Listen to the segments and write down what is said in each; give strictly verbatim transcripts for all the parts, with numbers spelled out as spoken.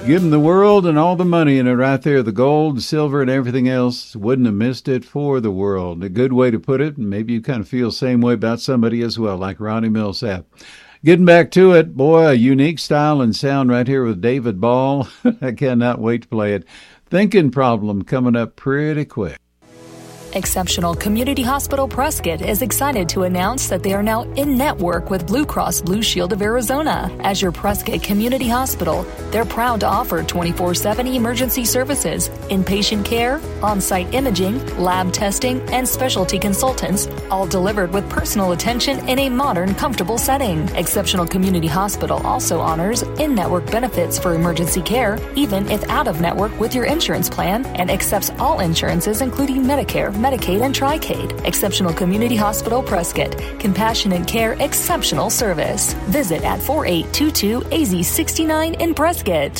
Give them the world and all the money in it right there, the gold, silver, and everything else. Wouldn't have missed it for the world. A good way to put it, and maybe you kind of feel the same way about somebody as well, like Ronnie Millsap. Getting back to it, boy, a unique style and sound right here with David Ball. I cannot wait to play it. Thinking Problem coming up pretty quick. Exceptional Community Hospital Prescott is excited to announce that they are now in network with Blue Cross Blue Shield of Arizona. As your Prescott Community Hospital, they're proud to offer twenty-four seven emergency services, inpatient care, on-site imaging, lab testing, and specialty consultants, all delivered with personal attention in a modern, comfortable setting. Exceptional Community Hospital also honors in-network benefits for emergency care, even if out-of-network with your insurance plan, and accepts all insurances including Medicare, Medicaid, and Tri-Caid. Exceptional Community Hospital Prescott. Compassionate care, exceptional service. Visit at forty-eight twenty-two A Z sixty-nine in Prescott.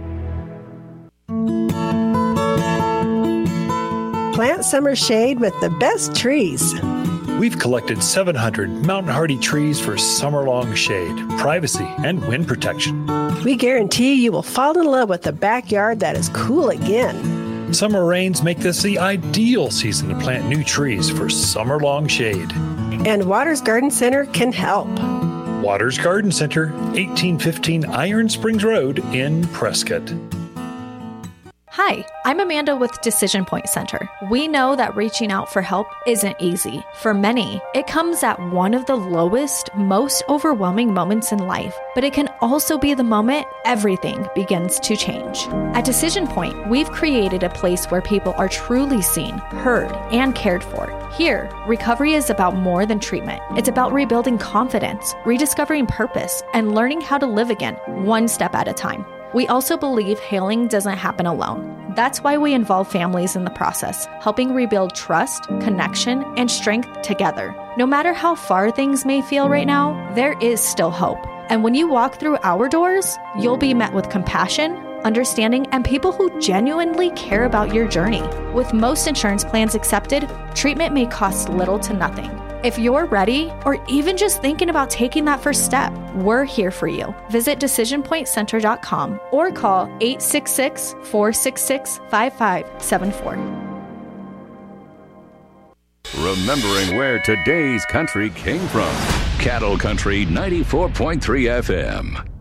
Plant summer shade with the best trees. We've collected seven hundred mountain hardy trees for summer-long shade, privacy, and wind protection. We guarantee you will fall in love with a backyard that is cool again. Summer rains make this the ideal season to plant new trees for summer-long shade. And Waters Garden Center can help. Waters Garden Center, eighteen fifteen Iron Springs Road in Prescott. Hi, I'm Amanda with Decision Point Center. We know that reaching out for help isn't easy. For many, it comes at one of the lowest, most overwhelming moments in life, but it can also be the moment everything begins to change. At Decision Point, we've created a place where people are truly seen, heard, and cared for. Here, recovery is about more than treatment. It's about rebuilding confidence, rediscovering purpose, and learning how to live again, one step at a time. We also believe healing doesn't happen alone. That's why we involve families in the process, helping rebuild trust, connection, and strength together. No matter how far things may feel right now, there is still hope. And when you walk through our doors, you'll be met with compassion, understanding, and people who genuinely care about your journey. With most insurance plans accepted, treatment may cost little to nothing. If you're ready, or even just thinking about taking that first step, we're here for you. Visit decision point center dot com or call eight six six, four six six, five five seven four. Remembering where today's country came from. Cattle Country ninety-four point three F M.